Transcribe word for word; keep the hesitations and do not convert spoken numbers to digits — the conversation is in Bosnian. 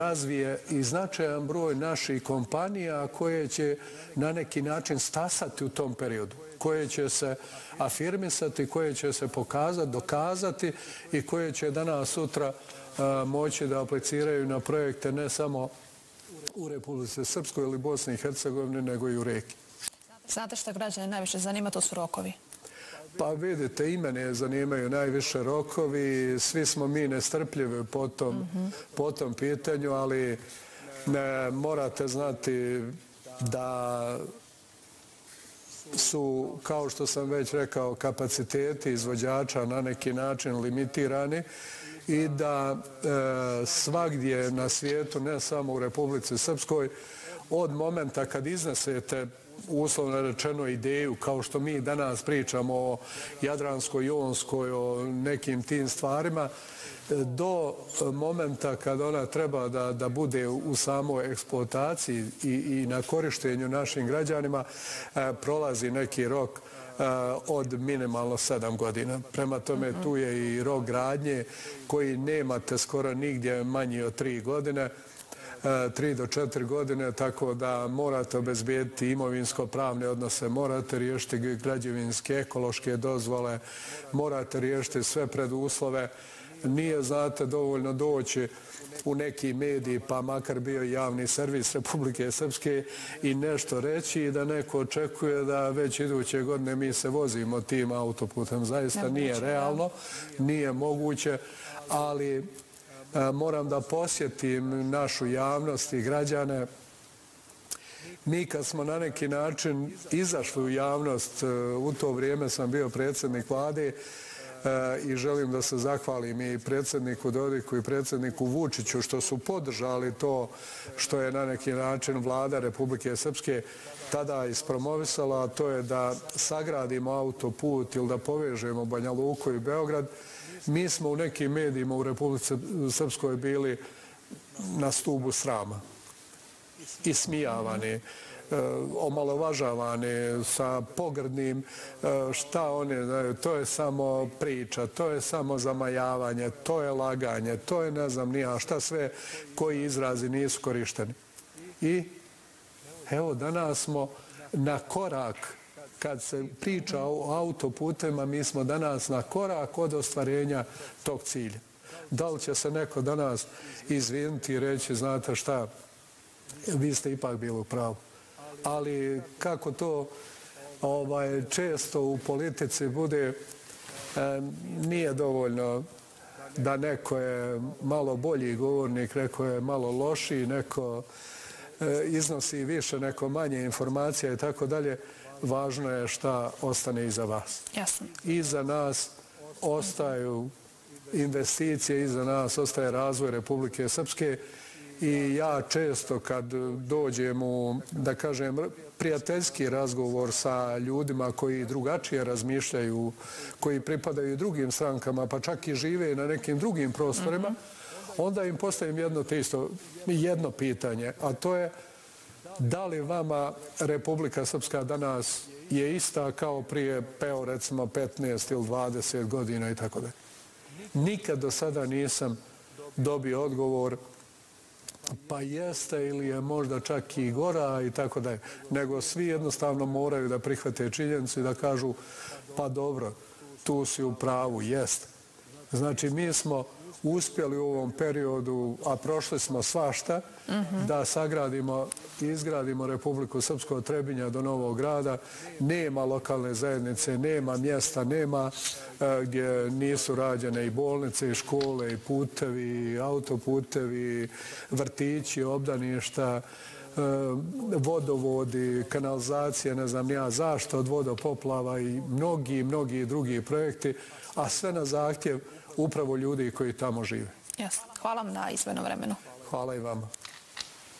razvije i značajan broj naših kompanija koje će na neki način stasati u tom periodu, koje će se afirmisati, koje će se pokazati, dokazati i koje će danas sutra moći da apliciraju na projekte ne samo u Republici Srpskoj ili Bosni i Hercegovini, nego i u regiji. Znate što građane najviše zanima, to su rokovi. Pa vidite, i mene zanimaju najviše rokovi, svi smo mi nestrpljivi po tom, mm-hmm. po tom pitanju, ali ne, morate znati da su, kao što sam već rekao, kapaciteti izvođača na neki način limitirani i da e, svagdje na svijetu, ne samo u Republici Srpskoj, od momenta kad iznesete uslovno rečeno ideju, kao što mi danas pričamo o Jadranskoj, Jonskoj, o nekim tim stvarima, do momenta kad ona treba da, da bude u samoj eksploataciji i, i na korištenju našim građanima, eh, prolazi neki rok eh, od minimalno sedam godina. Prema tome tu je i rok gradnje koji nemate skoro nigdje manji od tri godine, tri do četiri godine, tako da morate obezbijediti imovinsko-pravne odnose, morate riješiti građevinske, ekološke dozvole, morate riješiti sve preduslove. Nije, znate, dovoljno doći u neki mediji, pa makar bio javni servis Republike Srpske i nešto reći i da neko očekuje da već iduće godine mi se vozimo tim autoputem. Zaista nije realno, nije moguće, ali moram da posjetim našu javnost i građane. Mi kad smo na neki način izašli u javnost, u to vrijeme sam bio predsjednik vlade i želim da se zahvalim i predsjedniku Dodiku i predsjedniku Vučiću što su podržali to što je na neki način vlada Republike Srpske tada ispromovisala, a to je da sagradimo autoput ili da povežemo Banja Luku i Beograd. Mi smo u nekim medijima u Republici Srpskoj bili na stubu srama, ismijavani, omalovažavani sa pogrdnim šta oni znaju, to je samo priča, to je samo zamajavanje, to je laganje, to je ne znam nija šta sve, koji izrazi nisu korišteni. I evo danas smo na korak, kad se priča o autoputima, mi smo danas na korak od ostvarenja tog cilja. Da li će se neko danas izvinuti i reći, znate šta, vi ste ipak bili u pravu. Ali kako to ovaj, često u politici bude, e, nije dovoljno da neko je malo bolji govornik, neko je malo lošiji, neko e, iznosi više, neko manje informacija i tako dalje. Važno je šta ostane iza vas. Jasno. Iza nas ostaju investicije, iza nas ostaje razvoj Republike Srpske i ja često kad dođem u, da kažem, prijateljski razgovor sa ljudima koji drugačije razmišljaju, koji pripadaju drugim strankama, pa čak i žive na nekim drugim prostorima, mm-hmm. onda im postavim jedno, isto, jedno pitanje, a to je da li vama Republika Srpska danas je ista kao prije, peo recimo, petnaest ili dvadeset godina i tako dalje. Nikad do sada nisam dobio odgovor pa jeste ili je možda čak i gora i tako dalje. Nego svi jednostavno moraju da prihvate činjenicu i da kažu pa dobro, tu si u pravu, jeste. Znači mi smo uspjeli u ovom periodu, a prošli smo svašta, mm-hmm. da sagradimo i izgradimo Republiku Srpsku od Trebinja do Novog Grada. Nema lokalne zajednice, nema mjesta, nema e, gdje nisu rađene i bolnice, i škole, i putevi, i autoputevi, vrtići, obdaništa, e, vodovodi, kanalizacije, ne znam nija zašto od vodopoplava i mnogi, mnogi drugi projekti, a sve na zahtjev upravo ljudi koji tamo žive. Jasno. Hvala vam na izvojenom vremenu. Hvala i vama.